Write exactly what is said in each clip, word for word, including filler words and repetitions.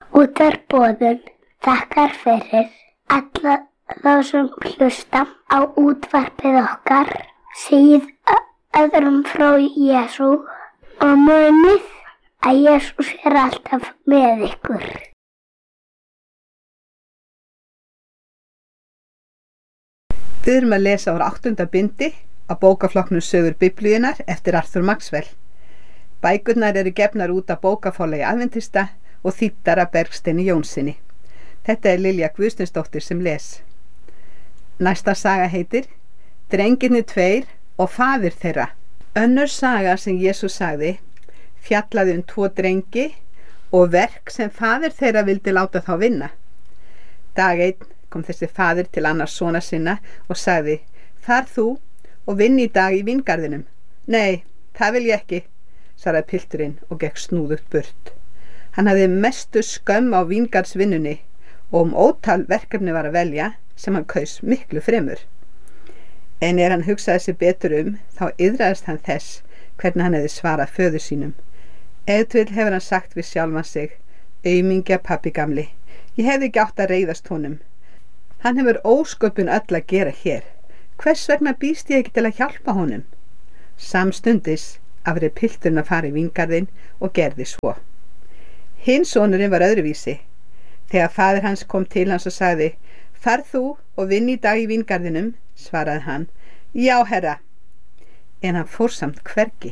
Útvarpsboðun þakkar fyrir alla þá sem hlusta á útvarpið okkar, segið öðrum frá Jesú og munið að Jesús er alltaf með ykkur. Við erum að lesa úr áttunda bindi á bókaflokknum Sögur Biblíunnar eftir Arthur Maxwell. Bækurnar eru gefnar út af bókaforlagi Adventista og þýddar af Bergsteini Jónssoni. Þetta er Lilja Guðsteinsdóttir sem les. Næsta saga heitir Drengirnir tveir og faðir þeirra. Önnur saga sem Jesús sagði fjallaði um tvo drengi og verk sem faðir þeirra vildi láta þá vinna. Dag einn kom þessi faðir til annars sona sinna og sagði: Far þú og vinn í dag í víngarðinum. Nei, það vil ég ekki, svaraði pilturinn og gekk snúðugt burt. Hann hafði mestu skömm á víngarðsvinnunni og um ótal verkefni var að velja sem hann kaus miklu fremur. En er hann hugsaði sig betur um, þá iðraðist hann þess hvernig hann hefði svarað föður sínum. Ef til hefur hann sagt við sjálfan sig: Aumingja pabbi gamli, ég hefði ekki átt að reiðast honum. Hann hefur ósköpun öll að gera hér. Hvers vegna býst ég ekki til að hjálpa honum? Samstundis afrið pilturinn að fara í víngarðinn og gerði svo. Hinn sonurinn var öðruvísi. Þegar faðir hans kom til hans og sagði: Far þú og vinn í dag í víngarðinum, svaraði hann: Já, herra. En hann fór samt hvergi.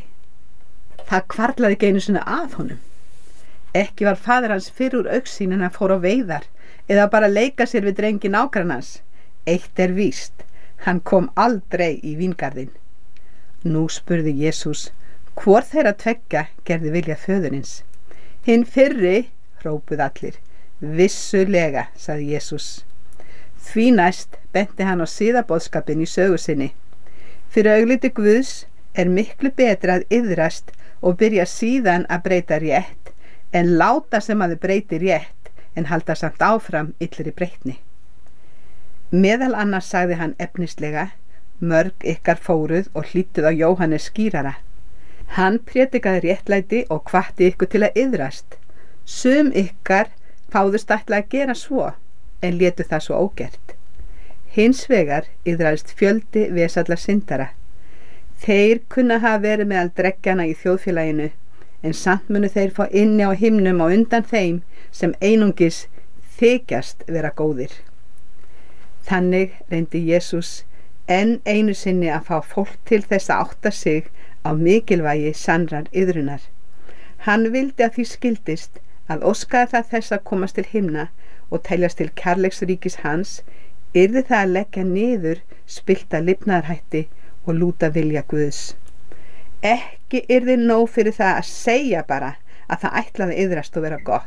Það hvarflaði ekki einu sinni að honum. Ekki var faðir hans fyrr úr augsýn en hann fór á veiðar eða bara leika sér við drengi nágrannans. Eitt er víst, hann kom aldrei í víngarðinn. Nú spurði Jesús hvor þeirra tveggja gerði vilja föðurins. Hinn fyrri, hrópuðu allir. Vissulega, sagði Jesús. Því næst benti hann á siðaboðskapinn í sögu sinni. Fyrir augliti Guðs er miklu betra að iðrast og byrja síðan að breyta rétt en láta sem að þau breyti rétt en halda samt áfram illri breytni. Meðal annars sagði hann efnislega: Mörg ykkar fóruð og hlýttuð á Jóhannes skírara. Hann prédikaði réttlæti og hvatti ykkur til að iðrast. Sum ykkar fáðust ætla að gera svo, en létu það svo ógert. Hins vegar iðraðist fjöldi vesalla syndara. Þeir kunna hafa verið meðal dreggjana í þjóðfélaginu, en samt munu þeir fá inni á himnum á undan þeim sem einungis þykjast vera góðir. Þannig reyndi Jesús enn einu sinni að fá fólk til þess að átta sig á mikilvægi sannrar iðrunar. Hann vildi að því skildist að óskaði það þess að komast til himna og teljast til kærleiksríkis hans, yrði það að leggja niður spillta lifnaðarhætti og lúta vilja Guðs. Ekki yrði nóg fyrir það að segja bara að það ætlaði iðrast og vera gott.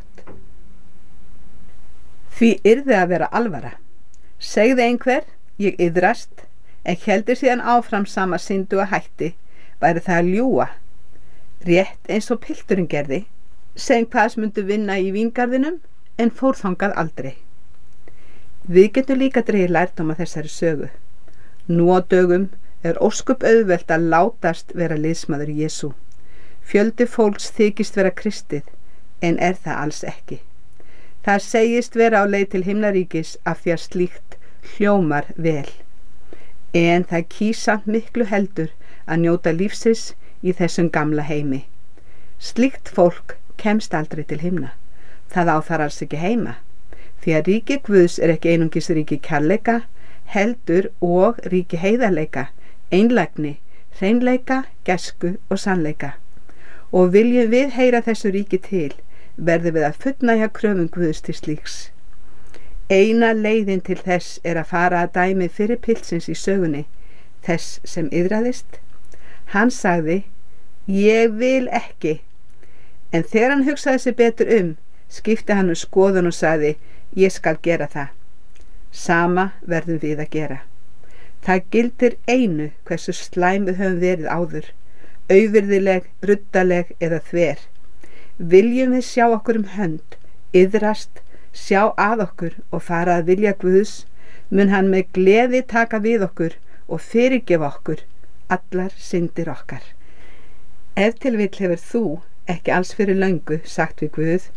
Því yrði að vera alvara. Segði einhver: Ég iðrast, en heldur síðan áfram sama syndu að hætti, væri það að ljúga. Rétt eins og pilturinn gerði, sem hvaðs myndu vinna í víngarðinum, en fór þangað aldrei. Við getum líka dregið lærdóm af þessari sögu. Nú á dögum er ósköp auðvelt að látast vera liðsmaður Jesú. Fjöldi fólks þykist vera kristið, en er það alls ekki. Það segist vera á leið til himnaríkis af því að slíkt hljómar vel. En það kýsamt miklu heldur að njóta lífsins í þessum gamla heimi. Slíkt fólk kemst aldrei til himna. Það á þar alls ekki heima. Því að ríki Guðs er ekki einungis ríki kærleika, heldur og ríki heiðarleika, einlægni, hreinleika, gæsku og sannleika. Og viljum við heyra þessu ríki til, verðum við að fullnægja kröfum Guðs til slíks. Eina leiðin til þess er að fara að dæmi fyrir piltsins í sögunni, þess sem iðraðist. Hann sagði: Ég vil ekki. En þegar hann hugsaði sig betur um, skipti hann um skoðun og sagði: Ég skal gera það. Sama verðum við að gera. Það gildir einu hversu slæm við höfum verið áður, auvirðileg, ruddaleg eða þver. Viljum við sjá okkur um hönd, iðrast, sjá að okkur og fara að vilja Guðs, mun hann með gleði taka við okkur og fyrirgefa okkur allar syndir okkar. Ef til vill hefur þú ekki alls fyrir löngu sagt við Guð: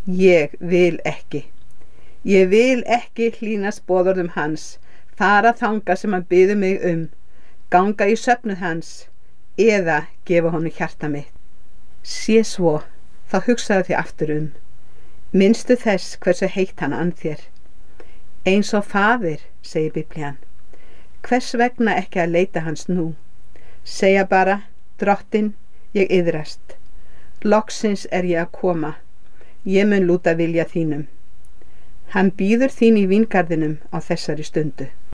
Ég vil ekki. Ég vil ekki hlýnast boðorðum hans, fara þangað sem hann biður mig um, ganga í söfnuð hans eða gefa honum hjarta mitt. Sé svo, þá hugsaðu þig aftur um. Minnstu þess hversu heitt hann and þér. Eins og faðir, segir Biblían. Hvers vegna ekki að leita hans nú? Segja bara, Drottinn, ég iðrast. Loksins er ég að koma. Ég mun lúta vilja þínum. Hann bíður þín í víngarðinum á þessari stundu.